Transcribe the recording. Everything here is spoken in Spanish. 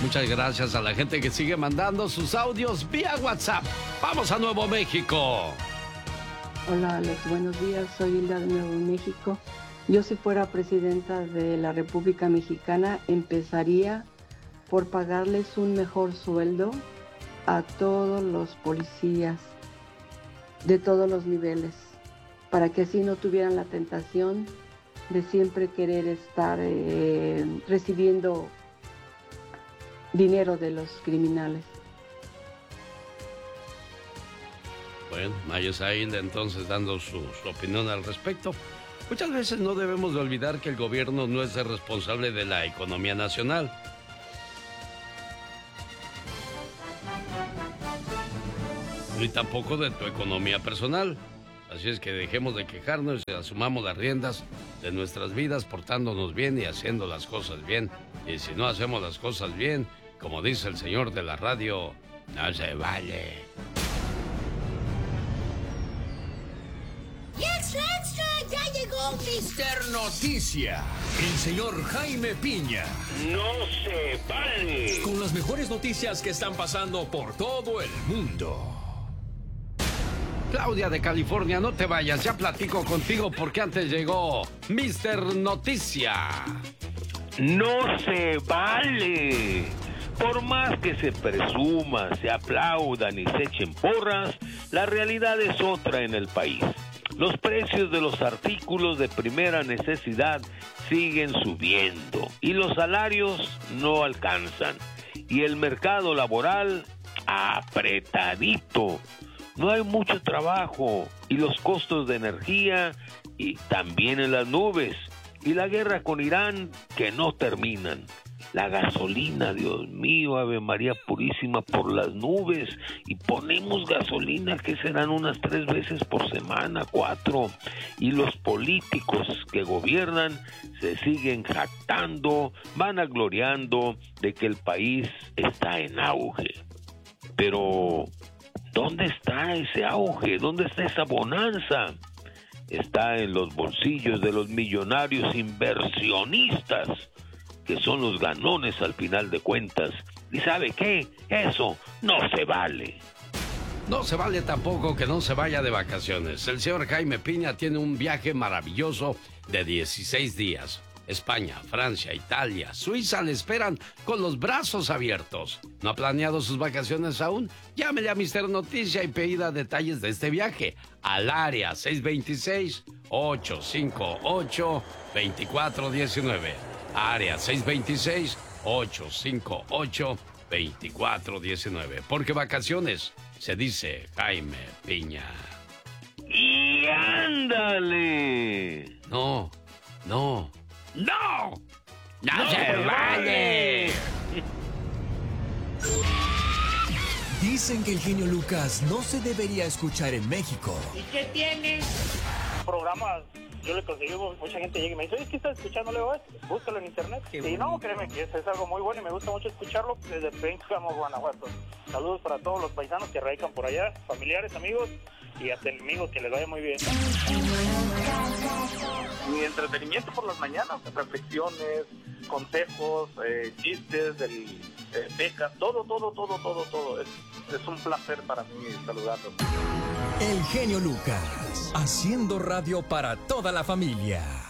Muchas gracias a la gente que sigue mandando sus audios vía WhatsApp. Vamos a Nuevo México. Hola Alex, buenos días, soy Hilda de Nuevo México. Yo si fuera presidenta de la República Mexicana empezaría por pagarles un mejor sueldo a todos los policías de todos los niveles, para que así no tuvieran la tentación de siempre querer estar recibiendo dinero de los criminales. Bueno, ahí está Hilda entonces dando su opinión al respecto. Muchas veces no debemos de olvidar que el gobierno no es el responsable de la economía nacional. Ni tampoco de tu economía personal. Así es que dejemos de quejarnos y asumamos las riendas de nuestras vidas portándonos bien y haciendo las cosas bien. Y si no hacemos las cosas bien, como dice el señor de la radio, no se vale. ¡Extra! ¡Ya llegó Mister Noticia! El señor Jaime Piña. ¡No se vale! Con las mejores noticias que están pasando por todo el mundo. Claudia de California, no te vayas, ya platico contigo porque antes llegó Mister Noticia. ¡No se vale! Por más que se presuma, se aplaudan y se echen porras, la realidad es otra en el país. Los precios de los artículos de primera necesidad siguen subiendo y los salarios no alcanzan. Y el mercado laboral apretadito. No hay mucho trabajo y los costos de energía y también en las nubes. Y la guerra con Irán que no terminan. La gasolina, Dios mío, Ave María Purísima, por las nubes. Y ponemos gasolina que serán unas 3 veces por semana, 4. Y los políticos que gobiernan se siguen jactando, vanagloriando de que el país está en auge. Pero ¿dónde está ese auge? ¿Dónde está esa bonanza? Está en los bolsillos de los millonarios inversionistas, que son los ganones al final de cuentas. ¿Y sabe qué? Eso no se vale. No se vale tampoco que no se vaya de vacaciones. El señor Jaime Piña tiene un viaje maravilloso de 16 días. España, Francia, Italia, Suiza le esperan con los brazos abiertos. ¿No ha planeado sus vacaciones aún? Llámele a Mister Noticia y pida detalles de este viaje al área 626-858-2419. Área 626-858-2419. Porque vacaciones se dice Jaime Piña. ¡Y ándale! No. ¡No se vale! Dicen que el genio Lucas no se debería escuchar en México. ¿Y qué tiene? Programas, yo le conseguí, mucha gente llega y me dice, oye, ¿qué estás escuchando, Leo? Búscalo en internet. Y no, créeme que es algo muy bueno y me gusta mucho escucharlo desde Pénjamo, Guanajuato. Saludos para todos los paisanos que radican por allá, familiares, amigos y hasta enemigos, que les vaya muy bien. Mi entretenimiento por las mañanas, reflexiones, consejos, chistes, becas, todo. Es un placer para mí saludarlos. El genio Lucas, haciendo radio para toda la familia.